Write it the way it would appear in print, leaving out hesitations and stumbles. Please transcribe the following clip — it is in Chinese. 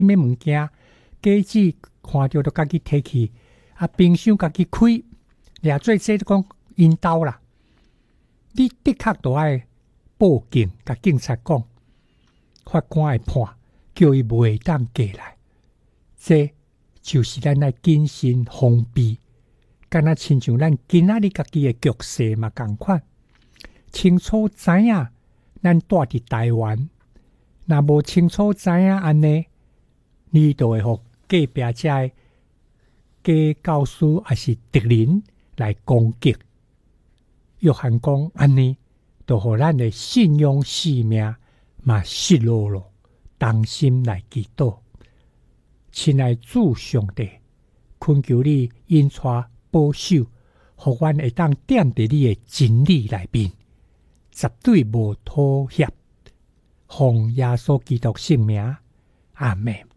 咩物件，家己看到都家己摕去，冰箱家己开，掠做这讲引导啦。你的确都爱报警，甲警察讲，法官会判，叫伊袂当过来。这就是咱来谨慎防备，敢若亲像咱今仔日家己的局势嘛共款。清楚知影，咱住伫台湾，若无清楚知影安尼，你就会互隔壁遮的假教师还是敌人来攻击。约翰讲安尼，就互咱的信用性命嘛失落了，当心来祈祷。亲爱主上帝，恳求你引带保守，互阮会当踮伫你的真理内面，绝对无妥协。奉耶稣基督圣名，阿们。